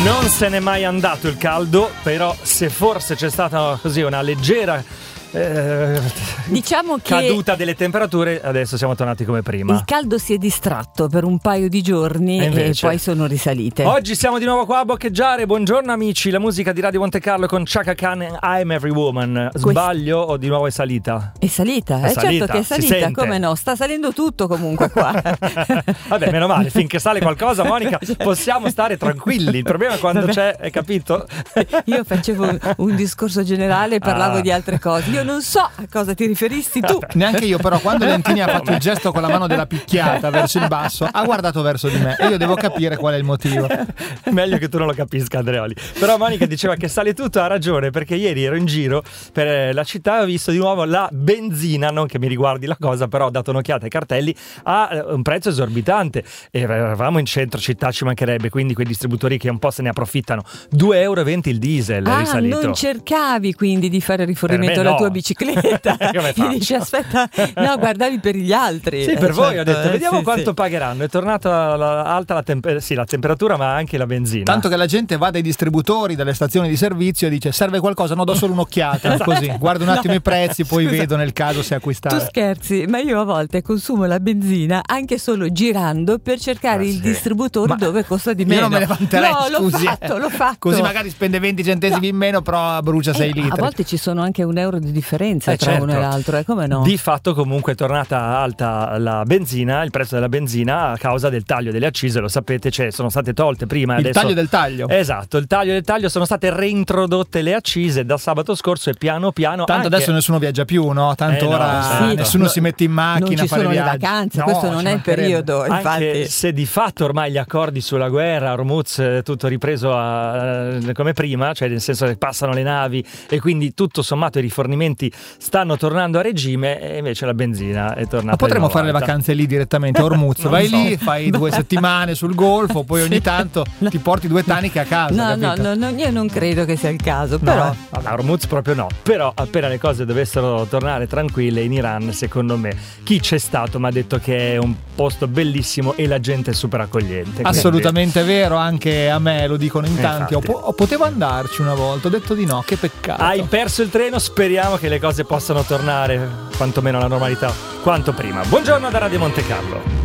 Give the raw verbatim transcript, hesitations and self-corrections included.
Non se n'è mai andato il caldo, però se forse c'è stata così una leggera eh, diciamo che caduta delle temperature, adesso siamo tornati come prima. Il caldo si è distratto per un paio di giorni e, invece, e poi sono risalite. Oggi siamo di nuovo qua a boccheggiare. Buongiorno amici, la musica di Radio Monte Carlo con Chaka Khan e I'm Every Woman. Sbaglio o di nuovo è salita? È salita, è eh, salita, certo che è salita, come no? Sta salendo tutto comunque qua. Vabbè, meno male, finché sale qualcosa, Monica, possiamo stare tranquilli. Il problema è quando Vabbè. c'è, hai capito? Io facevo un discorso generale e parlavo ah. di altre cose. Io non so a cosa ti riferissi tu. Neanche io, però quando Lentini ha fatto il gesto con la mano della picchiata verso il basso, ha guardato verso di me e io devo capire qual è il motivo. Meglio che tu non lo capisca, Andreoli. Però Monica diceva che sale tutto, ha ragione, perché ieri ero in giro per la città e ho visto di nuovo la benzina, non che mi riguardi la cosa, però ho dato un'occhiata ai cartelli, a un prezzo esorbitante e eravamo in centro città, ci mancherebbe, quindi quei distributori che un po' se ne approfittano. due euro e venti il diesel è ah, risalito. Non cercavi quindi di fare rifornimento alla no. tua bicicletta? Come Mi dici aspetta, no, guardavi per gli altri. Sì, eh, per certo, voi ho detto, eh, vediamo sì, quanto sì. pagheranno. È tornata la, alta la, temp- sì, la temperatura, ma anche la benzina. Tanto che la gente va dai distributori, dalle stazioni di servizio e dice serve qualcosa, no, do solo un'occhiata, esatto. Così guardo un attimo no. i prezzi, poi Scusa, vedo nel caso se acquistare. Tu scherzi, ma io a volte consumo la benzina anche solo girando per cercare ah, il sì. distributore ma dove costa di meno. Io non me ne vanterei, no, scusi. l'ho fatto, l'ho fatto. Così magari spende venti centesimi no. in meno, però brucia sei eh, litri. A volte ci sono anche un euro di differenza eh, tra certo. uno e l'altro, eh, come no? Di fatto comunque è tornata alta la benzina, il prezzo della benzina a causa del taglio delle accise, lo sapete, cioè, sono state tolte prima. Il adesso... taglio del taglio. Esatto, il taglio del taglio, sono state reintrodotte le accise da sabato scorso e piano piano. Tanto anche... adesso nessuno viaggia più, no? Tanto eh, ora no, certo. nessuno no, si mette in macchina non ci a fare sono viaggi. le vacanze, no, questo non è il periodo, infatti. Anche se di fatto ormai gli accordi sulla guerra, Hormuz, tutto ripreso a, come prima, cioè nel senso che passano le navi e quindi tutto sommato i rifornimenti stanno tornando a regime e invece la benzina è tornata. Ma potremmo fare alta. le vacanze lì direttamente a Hormuz, vai so. lì, fai due settimane sul Golfo, poi ogni tanto no. ti porti due taniche a casa. No, no, no, no, io non credo che sia il caso, però no, a Hormuz proprio no. Però appena le cose dovessero tornare tranquille in Iran, secondo me chi c'è stato mi ha detto che è un posto bellissimo e la gente è super accogliente. Assolutamente quindi... vero, anche a me lo dicono in tanti. Infatti. Ho, potevo andarci una volta, ho detto di no, che peccato. Hai perso il treno, speriamo che le cose possano tornare quantomeno alla normalità quanto prima. Buongiorno da Radio Monte Carlo.